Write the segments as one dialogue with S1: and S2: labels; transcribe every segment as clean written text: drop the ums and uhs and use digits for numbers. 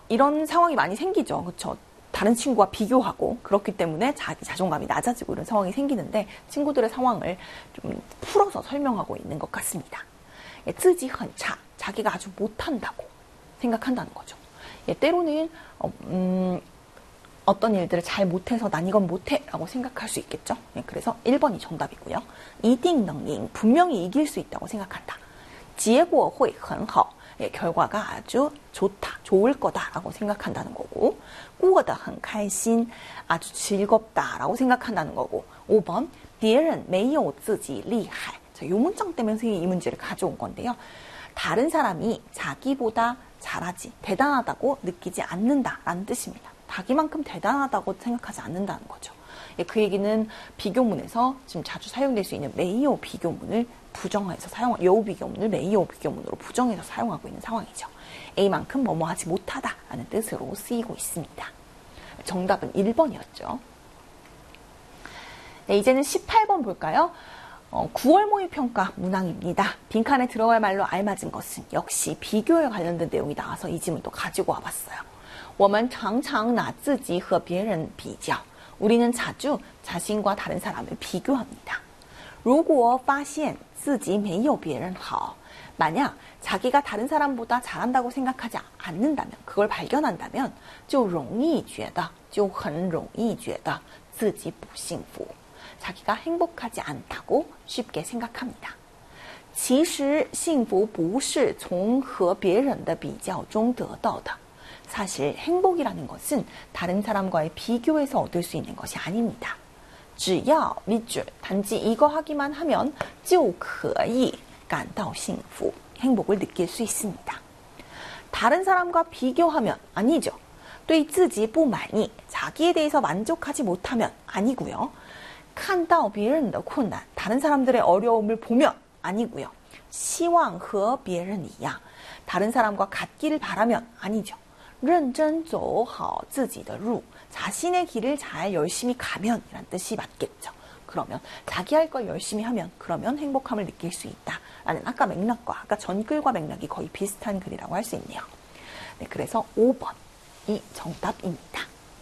S1: 이런 상황이 많이 생기죠. 그렇죠? 다른 친구와 비교하고 그렇기 때문에 자기 자존감이 낮아지고 이런 상황이 생기는데 친구들의 상황을 좀 풀어서 설명하고 있는 것 같습니다. 自己很差, 자기가 아주 못한다고 생각한다는 거죠. 때로는 어떤 일들을 잘 못해서 난 이건 못해 라고 생각할 수 있겠죠. 그래서 1번이 정답이고요. 一定能赢, 분명히 이길 수 있다고 생각한다. 结果会很好, 결과가 아주 좋다, 좋을 거다라고 생각한다는 거고, 过得很开心, 아주 즐겁다라고 생각한다는 거고, 5번, 别人没有自己厉害. 자, 이 문장 때문에 선생님이 이 문제를 가져온 건데요. 다른 사람이 자기보다 잘하지, 대단하다고 느끼지 않는다라는 뜻입니다. 자기만큼 대단하다고 생각하지 않는다는 거죠. 그 얘기는 비교문에서 지금 자주 사용될 수 있는 메이오 비교문을 부정해서 여우 비교문을 메이오 비교문으로 부정해서 사용하고 있는 상황이죠. A만큼 뭐뭐 하지 못하다라는 뜻으로 쓰이고 있습니다. 정답은 1번이었죠. 네, 이제는 18번 볼까요? 9월 모의평가 문항입니다. 빈칸에 들어갈 말로 알맞은 것은 역시 비교에 관련된 내용이 나와서 이 질문 또 가지고 와봤어요. 我们常常拿自己和别人比较. 우리는 자주 자신과 다른 사람을 비교합니다. 如果发现自己没有别人好, 만약 자기가 다른 사람보다 잘한다고 생각하지 않는다면, 그걸 발견한다면 就容易觉得,就很容易觉得自己不幸福. 자기가 행복하지 않다고 쉽게 생각합니다. 其实幸福不是从和别人的比较中得到的. 사실 행복이라는 것은 다른 사람과의 비교에서 얻을 수 있는 것이 아닙니다. 只要你只 단지 이거 하기만 하면 就可以感到幸福. 행복을 느낄 수 있습니다. 다른 사람과 비교하면 아니죠. 对自己不满意, 자기에 대해서 만족하지 못하면 아니고요. 看到别人的困难, 다른 사람들의 어려움을 보면 아니고요. 希望和别人一样, 다른 사람과 같기를 바라면 아니죠. 认真走好自己的路, 자신의 길을 잘 열심히 가면 이란 뜻이 맞겠죠. 그러면 자기 할 걸 열심히 하면 그러면 행복함을 느낄 수 있다 라는 아까 전글과 맥락이 거의 비슷한 글이라고 할 수 있네요. 네, 그래서 5번이 정답입니다.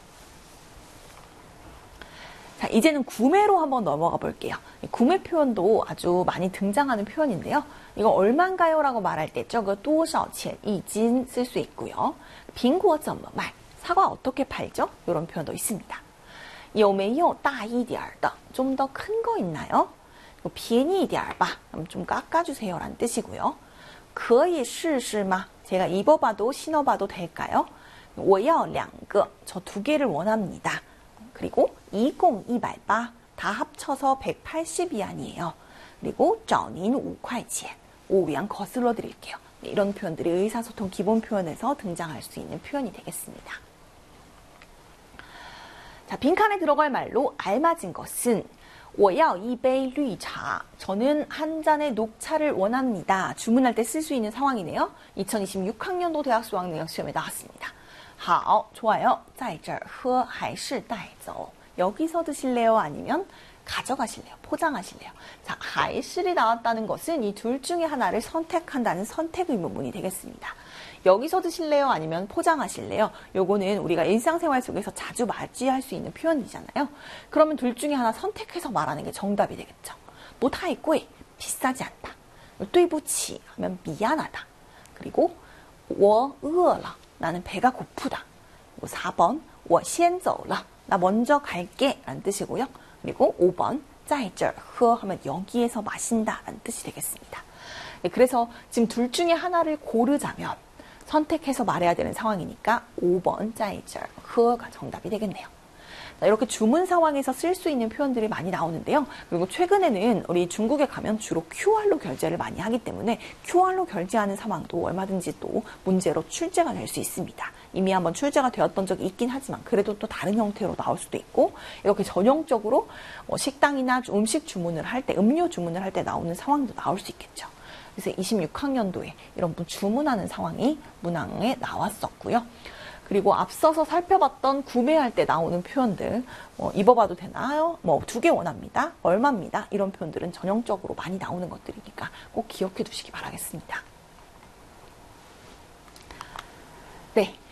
S1: 자, 이제는 구매로 한번 넘어가 볼게요. 구매 표현도 아주 많이 등장하는 표현인데요. 이거 얼마인가요? 라고 말할 때 저거 多少钱一斤 쓸 수 있고요. 苹果怎么卖? 사과 어떻게 팔죠? 이런 표현도 있습니다. 有没有大一点的? 좀 더 큰 거 있나요? 便宜一点吧. 그럼 좀 깎아주세요 라는 뜻이고요. 可以试试吗? 제가 입어봐도 신어봐도 될까요? 我要两个. 저 2개를 원합니다. 그리고 20, 180, 다 합쳐서 180위안이에요. 그리고 找您5块钱, 5위안 거슬러 드릴게요. 이런 표현들이 의사소통 기본 표현에서 등장할 수 있는 표현이 되겠습니다. 자, 빈칸에 들어갈 말로 알맞은 것은 我要一杯绿茶. 저는 한 잔의 녹차를 원합니다. 주문할 때 쓸 수 있는 상황이네요. 2026학년도 대학 수학능력 시험에 나왔습니다. 好, 좋아요. 在这儿喝还是带走? 여기서 드실래요? 아니면 가져가실래요? 포장하실래요? 자, 还是이 나왔다는 것은 이 둘 중에 하나를 선택한다는 선택 의문문이 되겠습니다. 여기서 드실래요? 아니면 포장하실래요? 요거는 우리가 일상생활 속에서 자주 맞이할 수 있는 표현이잖아요. 그러면 둘 중에 하나 선택해서 말하는 게 정답이 되겠죠. 不太贵, 비싸지 않다. 对不起 하면 미안하다. 그리고 我饿了, 나는 배가 고프다. 그리고 4번 我先走了, 나 먼저 갈게 라는 뜻이고요. 그리고 5번 在这儿喝 하면 여기에서 마신다 라는 뜻이 되겠습니다. 네, 그래서 지금 둘 중에 하나를 고르자면 선택해서 말해야 되는 상황이니까 5번 在这儿喝가 정답이 되겠네요. 자, 이렇게 주문 상황에서 쓸 수 있는 표현들이 많이 나오는데요. 그리고 최근에는 우리 중국에 가면 주로 QR로 결제를 많이 하기 때문에 QR로 결제하는 상황도 얼마든지 또 문제로 출제가 될 수 있습니다. 이미 한번 출제가 되었던 적이 있긴 하지만 그래도 또 다른 형태로 나올 수도 있고 이렇게 전형적으로 식당이나 음식 주문을 할 때, 음료 주문을 할 때 나오는 상황도 나올 수 있겠죠. 그래서 26학년도에 이런 주문하는 상황이 문항에 나왔었고요. 그리고 앞서서 살펴봤던 구매할 때 나오는 표현들, 입어봐도 되나요? 2개 원합니다. 얼마입니다. 이런 표현들은 전형적으로 많이 나오는 것들이니까 꼭 기억해 두시기 바라겠습니다. 네.